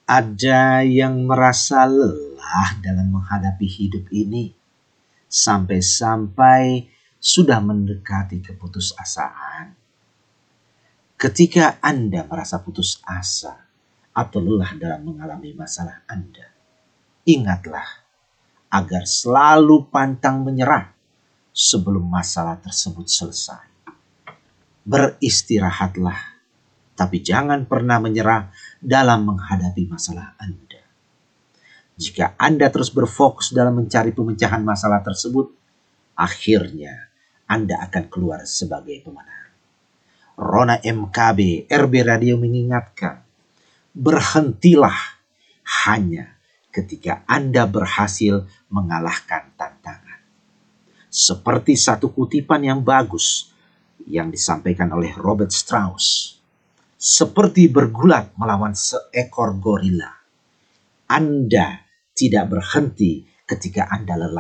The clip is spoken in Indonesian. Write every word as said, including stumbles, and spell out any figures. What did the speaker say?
Ada yang merasa lelah dalam menghadapi hidup ini, sampai-sampai sudah mendekati keputusasaan. Ketika Anda merasa putus asa atau lelah dalam mengalami masalah Anda, ingatlah agar selalu pantang menyerah sebelum masalah tersebut selesai. Beristirahatlah, tapi jangan pernah menyerah dalam menghadapi masalah Anda. Jika Anda terus berfokus dalam mencari pemecahan masalah tersebut, akhirnya Anda akan keluar sebagai pemenang. Rona M K B R B Radio mengingatkan, berhentilah hanya ketika Anda berhasil mengalahkan tantangan. Seperti satu kutipan yang bagus yang disampaikan oleh Robert Strauss. Seperti bergulat melawan seekor gorila. Anda tidak berhenti ketika Anda lelah.